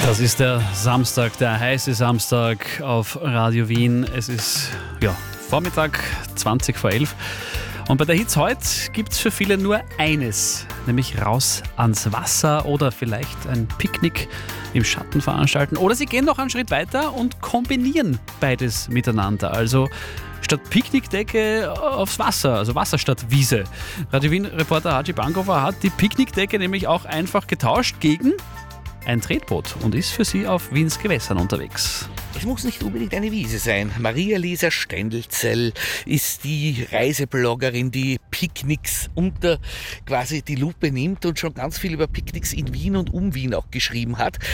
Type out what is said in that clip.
Das ist der Samstag, der heiße Samstag auf Radio Wien. Es ist Vormittag, 20 vor 11. Und bei der Hitz heute gibt es für viele nur eines, nämlich raus ans Wasser oder vielleicht ein Picknick im Schatten veranstalten. Oder sie gehen noch einen Schritt weiter und kombinieren beides miteinander. Also statt Picknickdecke aufs Wasser, also Wasser statt Wiese. Radio Wien-Reporter Haji Bankhofer hat die Picknickdecke nämlich auch einfach getauscht gegen ein Tretboot und ist für sie auf Wiens Gewässern unterwegs. Es muss nicht unbedingt eine Wiese sein. Maria-Lisa Stendelzell ist die Reisebloggerin, die Picknicks unter quasi die Lupe nimmt und schon ganz viel über Picknicks in Wien und um Wien auch geschrieben hat.